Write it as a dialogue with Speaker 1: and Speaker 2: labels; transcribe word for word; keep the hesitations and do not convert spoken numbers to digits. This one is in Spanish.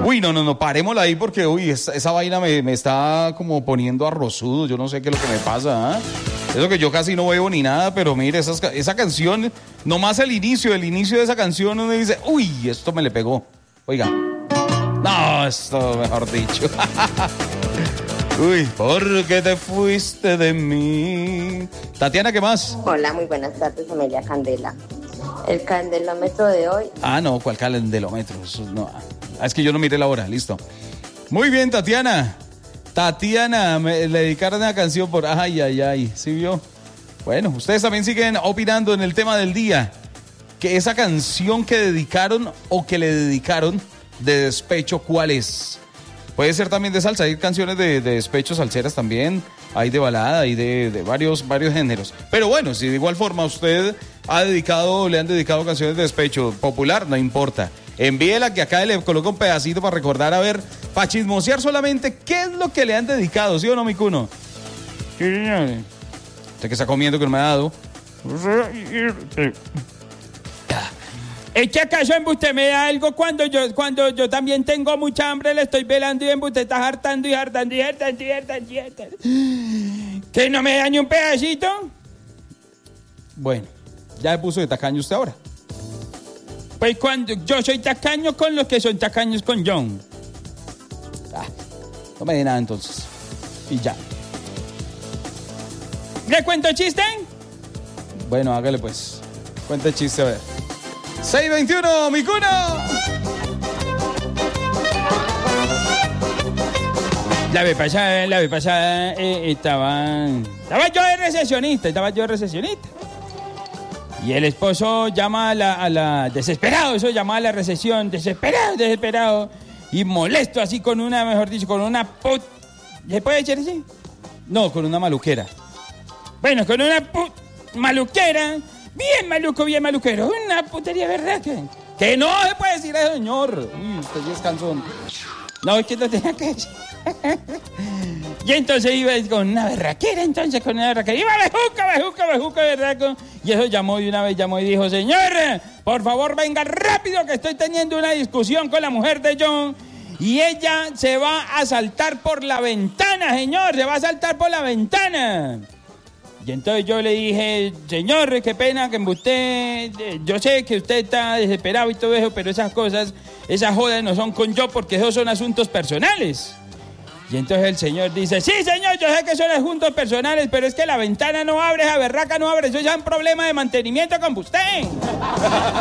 Speaker 1: Uy, no, no, no, parémosla ahí porque, uy, esa, esa vaina me, me está como poniendo arrozudo, yo no sé qué es lo que me pasa, ¿eh? Eso que yo casi no veo ni nada, pero mire, esas, esa canción, nomás el inicio, el inicio de esa canción uno dice, uy, esto me le pegó. Oiga, no, esto mejor dicho. Uy, ¿por qué te fuiste de mí? Tatiana, ¿qué más?
Speaker 2: Hola, muy buenas tardes, Amelia Candela. El candelómetro de hoy.
Speaker 1: Ah, no, ¿cuál candelómetro? Eso no. Ah, es que yo no miré la hora, listo. Muy bien, Tatiana. Tatiana, me, le dedicaron una canción por... Ay, ay, ay, ¿sí vio? Bueno, ustedes también siguen opinando en el tema del día. Que esa canción que dedicaron o que le dedicaron de despecho, ¿cuál es? Puede ser también de salsa, hay canciones de, de despecho salseras también, hay de balada, hay de, de varios, varios géneros. Pero bueno, si de igual forma usted ha dedicado, le han dedicado canciones de despecho popular, no importa. Envíela que acá le coloca un pedacito para recordar, a ver, para chismosear solamente qué es lo que le han dedicado, ¿sí o no, mi cuno? Sí, señor. Usted que está comiendo que no me ha dado.
Speaker 3: ¿Es que acaso usted me da algo cuando yo cuando yo también tengo mucha hambre, le estoy velando y usted está hartando y hartando y hartando y hartando y hartando? ¿Que no me da ni un pedacito?
Speaker 1: Bueno, ya le puso de tacaño usted ahora.
Speaker 3: Pues cuando yo soy tacaño con los que son tacaños con John.
Speaker 1: Ah, no me dé nada entonces. Y ya.
Speaker 3: ¿Le cuento chiste?
Speaker 1: Bueno, hágale pues. Cuente chiste, a ver. seis veintiuno, mi cuno.
Speaker 3: La vez pasada, la vez pasada eh, estaba, estaba yo de recesionista, estaba yo de recesionista. Y el esposo llama a la, a la desesperado, eso llama a la recesión, desesperado, desesperado. Y molesto así con una, mejor dicho, con una put... ¿Se puede decir así?
Speaker 1: No, con una maluquera.
Speaker 3: Bueno, con una put... maluquera... Bien maluco, bien maluquero. Una putería, ¿verdad? Que, que no se puede decir eso, señor.
Speaker 1: Uy, usted sí es cansón.
Speaker 3: No, es que no tenía que decir. Y entonces iba con una berraquera, entonces con una berraquera. Iba bejuca, bejuca, bejuca, berraco. Y eso llamó y una vez llamó y dijo, señor, por favor venga rápido que estoy teniendo una discusión con la mujer de John. Y ella se va a saltar por la ventana, señor. Se va a saltar por la ventana. Y entonces yo le dije, señor, qué pena que usted, yo sé que usted está desesperado y todo eso, pero esas cosas, esas jodas no son con yo porque esos son asuntos personales. Y entonces el señor dice, sí, señor, yo sé que son asuntos personales, pero es que la ventana no abre, esa berraca no abre, eso ya es un problema de mantenimiento con usted.